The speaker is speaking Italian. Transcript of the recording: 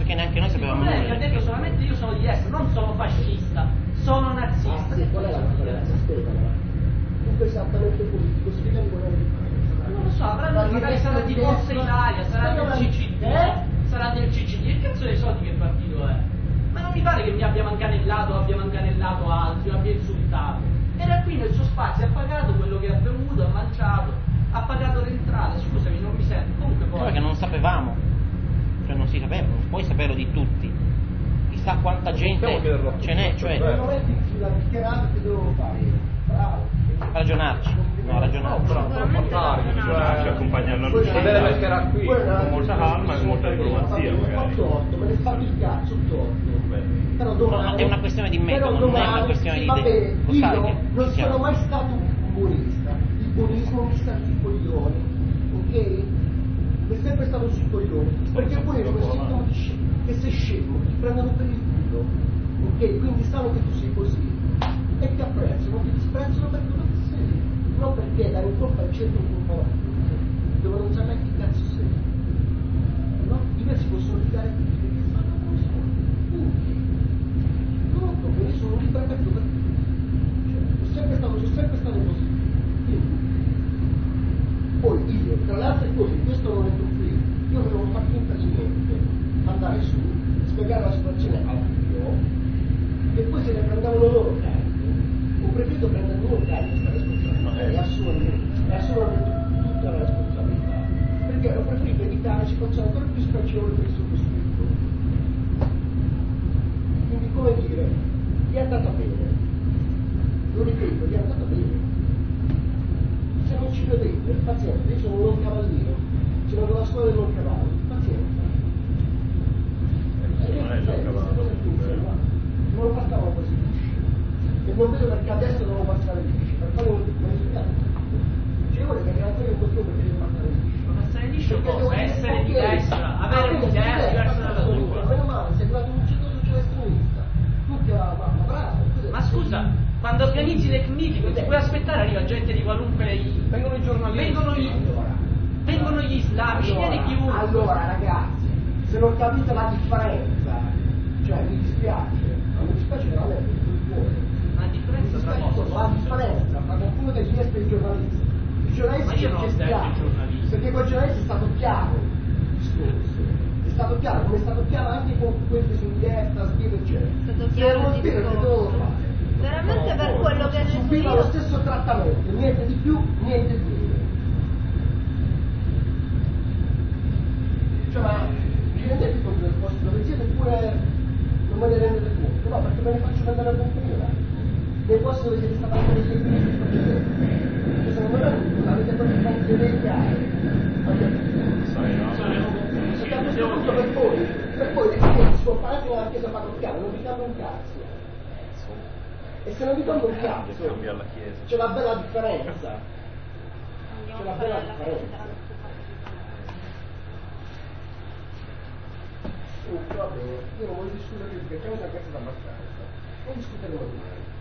perché neanche noi sapevamo nulla. Ha detto solamente io sono di destra, non sono fascista, sono nazista. Qual è la differenza? Spiegala. Tu sei esattamente politico, spiegami qual è la differenza. Non lo so, magari sarà di Forza Italia, sarà del CCD, sarà del CCD, che cazzo dei soldi che partito è? Ma non mi pare che mi abbia mancanellato altri, abbia insultato. Era qui nel suo spazio, ha pagato quello che è avvenuto, ha mangiato, ha pagato le entrate, scusami, non mi sento. Comunque poi. Perché non sapevamo, cioè non si sapeva, non puoi saperlo di tutti. Chissà quanta gente ce n'è, cioè. Nel momento in cui l'ha dichiarato che dovevo fare, bravo. Ragionarci, no, ragionarci. Ci accompagniamo a deve mettere qui con molta calma e molta diplomazia magari. Me ne fate il cazzo torto. Però domani, no, è una questione di metodo, non è una questione di idee. Lo sai io che non sono mai stato un buonista. Il buonismo mi sta sui coglioni, ok? Mi è sempre stato sui coglioni. Perché il buonismo è sintomo di che sei scemo, ti prendono per il culo, ok? Quindi sanno che tu sei così e ti apprezzano, ti disprezzano per quello che sei, non perché dai un colpo al centro e un colpo avanti, dove non sai mai chi cazzo sei. No? Diversi possono fidare tutti perché sanno come sono. Tutti. Non proprio, io sono un libero aperto per tutti. Cioè, sono sempre stato così. Quindi, poi io, tra le altre cose, in questo momento qui, io non ho fatto finta di niente, andare su, spiegare la situazione al figlio, e poi se ne prendevano loro carico. Ho preferito prendere loro carico questa responsabilità e assumermi tutta la responsabilità. Perché ho preferito evitare situazioni ancora più spiacevoli per il sottoscritto. Quindi, come dire, gli è andata bene. Lo ripeto, gli è andata bene. Se non ci vedete, pazienza, io sono un non cavallino, sono della scuola del non cavallo, pazienza. Non è il cavallo. Non lo passavo così. E non vedo perché adesso devo passare liscio. Per quale motivo? Cioè, io voglio che ancora un motivo perché devo passare liscio. Ma passare liscio cosa? Essere di destra, avere un'idea diversa dalla tua. Meno male, sei diventato un centro socialista. Tutti ma bravo. Ma scusa, quando organizzi le CNIC non ti puoi aspettare, arriva gente di qualunque. Vengono i giornalisti. Vengono gli islamici, viene chiunque. Allora ragazzi, se non capite la differenza, cioè mi dispiace, ma mi dispiace veramente tutto il cuore. La differenza tra cosa? La differenza tra qualcuno che riesce e i giornalisti. I giornalisti Ma io non ho detto i giornalisti. perché con i giornalisti è stato chiaro il discorso. È stato chiaro, come è stato chiaro anche con quelli su destra, sbirro, eccetera. È stato Se chiaro erano il sbirro, che discorso. dovevo fare? Veramente per quello che ho detto Subiva lo io. stesso trattamento, niente di più, niente di meno. Cioè, ma vi rendete conto del posto dove siete oppure non me ne rendete conto? No, perché me ne faccio prendere a compagnia. Nei posti dove siete stati anche dei servizi facete. Cioè, se non me ne avete proprio fatto delle chiare. Abbiamo tutto per voi si può fare anche nella chiesa parrocchiale, non vi cambia un cazzo. E se non vi cambia un cazzo, Cambia la chiesa. c'è una bella differenza. C'è una bella differenza. Va bene, io non voglio discutere perché c'è una casa da abbastanza. Non discuteremo di mai.